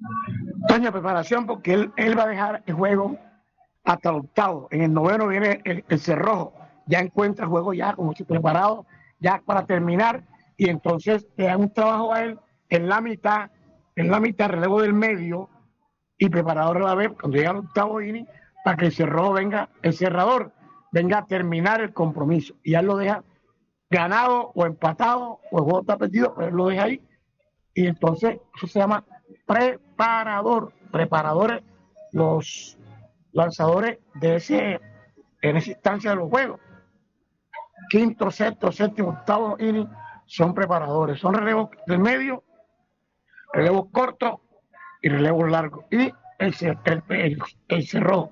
Toño, preparación porque él va a dejar el juego hasta el octavo. En el noveno viene el cerrojo. Ya encuentra el juego ya como si preparado ya para terminar y entonces le dan un trabajo a él en la mitad relevo del medio y preparador a la vez cuando llega al octavo inning para que el cerrojo venga, el cerrador venga a terminar el compromiso y ya lo deja ganado o empatado o el juego está perdido, pero él lo deja ahí y entonces eso se llama preparadores, los lanzadores en esa instancia de los juegos. Quinto, sexto, séptimo, octavo inning son preparadores, son relevos del medio, relevos cortos y relevos largos. Y el cerrador.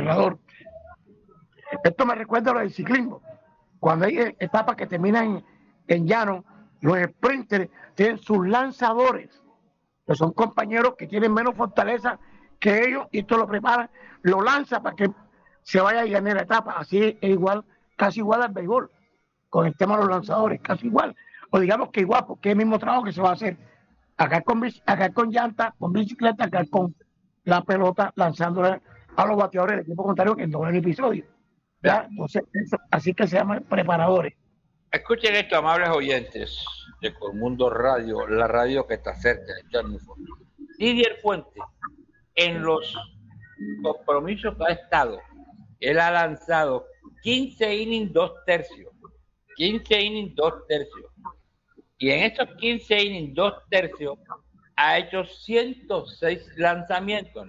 Esto me recuerda a lo del ciclismo. Cuando hay etapas que terminan en llano, los sprinters tienen sus lanzadores, que son compañeros que tienen menos fortaleza que ellos, y esto lo prepara, lo lanza para que se vaya y gane la etapa. Así es igual, casi igual al béisbol, con el tema de los lanzadores, casi igual. O digamos que igual, porque es el mismo trabajo que se va a hacer. Acá con llanta, con bicicleta, acá con la pelota, lanzándole a los bateadores del equipo contrario en el doble episodio. ¿Ya? Entonces, así que se llaman preparadores. Escuchen esto, amables oyentes de Colmundo Radio, la radio que está cerca de Didier Fuente, en los compromisos que ha estado, él ha lanzado 15 innings, 2 tercios. 15 innings, 2 tercios. Y en estos 15 innings, 2 tercios, ha hecho 106 lanzamientos.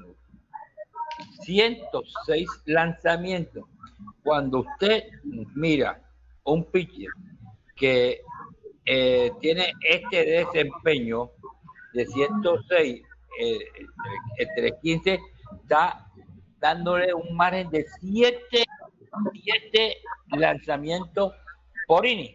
106 lanzamientos. Cuando usted mira un pitcher que tiene este desempeño de 106 entre 15, está dándole un margen de 7 lanzamientos por inning.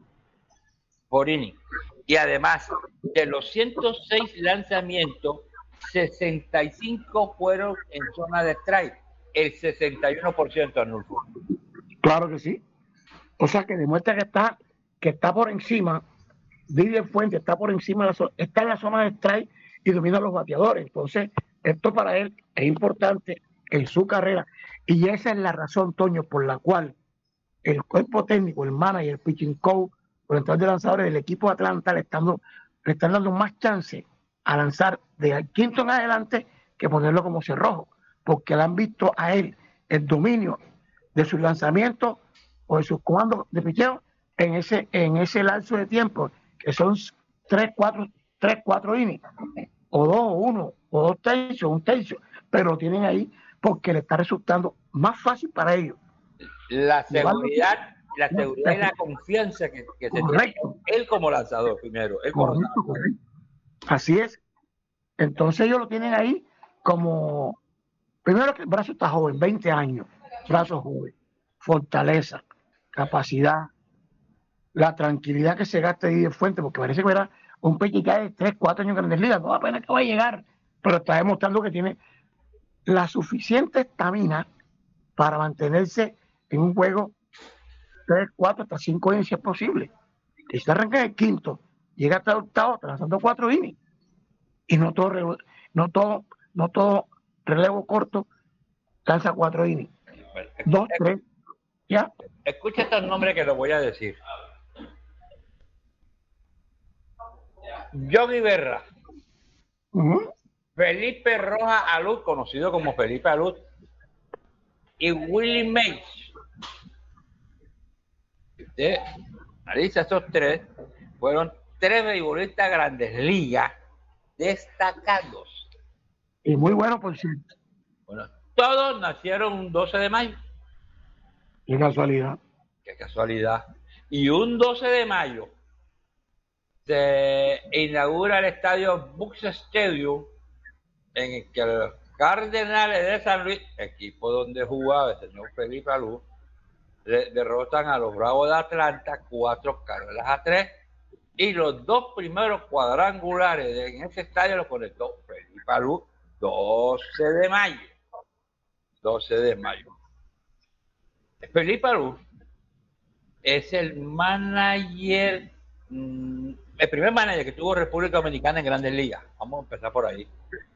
Y además, de los 106 lanzamientos, 65 fueron en zona de strike, el 61% Arnulfo. Claro que sí. O sea que demuestra que está por encima, Didier Fuente está por encima, está en la zona de strike y domina a los bateadores. Entonces, esto para él es importante en su carrera. Y esa es la razón, Toño, por la cual el cuerpo técnico, el manager, el pitching coach, por entrar de lanzadores del equipo de Atlanta le están dando más chance a lanzar de quinto en adelante que ponerlo como cerrojo, porque le han visto a él el dominio de sus lanzamientos o de sus comandos de picheo en ese lapso de tiempo, que son 3, 4 innings, o 2, o 1, o 2 tercios, un tercio, pero lo tienen ahí porque le está resultando más fácil para ellos. La seguridad y la confianza que se tiene él como lanzador primero. Correcto. Así es. Entonces ellos lo tienen ahí como, primero que el brazo está joven, 20 años, brazo joven, fortaleza, capacidad, la tranquilidad que se gasta ahí de Fuente, porque parece que era un pechica de 3, 4 años en Grandes Ligas, no apenas que va a llegar, pero está demostrando que tiene la suficiente estamina para mantenerse en un juego 3, 4, hasta 5 innings si es posible. Y si arranca el quinto, llega hasta el octavo, está lanzando 4 innings. Y no todo relevo corto lanza 4 innings. 2, 3, ya. Escucha estos nombres que lo voy a decir. Yogi Berra, Felipe Rojas Alud, conocido como Felipe Alud, y Willie Mays. Analiza, estos tres fueron 3 beisbolistas Grandes Ligas destacados. Y muy bueno, por cierto. Bueno, todos nacieron un 12 de mayo. Qué casualidad. Qué casualidad. Y un 12 de mayo se inaugura el estadio Bucs Stadium, en el que los Cardenales de San Luis, equipo donde jugaba el señor Felipe Alud, derrotan a los Bravos de Atlanta 4 carreras a 3, y los 2 primeros cuadrangulares en ese estadio los conectó Felipe Alud 12 de mayo. 12 de mayo. Felipe Alud es el manager, el primer manager que tuvo República Dominicana en Grandes Ligas. Vamos a empezar por ahí.